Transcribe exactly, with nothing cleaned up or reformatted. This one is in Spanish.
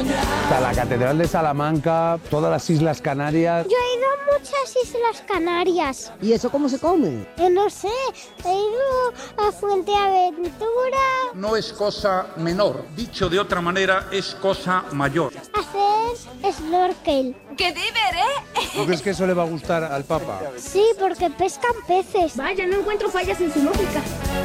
Está la Catedral de Salamanca, todas las Islas Canarias. Yo he ido a muchas Islas Canarias. ¿Y eso cómo se come? Eh, no sé, he ido a Fuenteaventura. No es cosa menor, dicho de otra manera, es cosa mayor. Hacer snorkel. ¡Qué diver, eh! ¿Tú crees que eso le va a gustar al Papa? Sí, porque pescan peces. Vaya, no encuentro fallas en su lógica.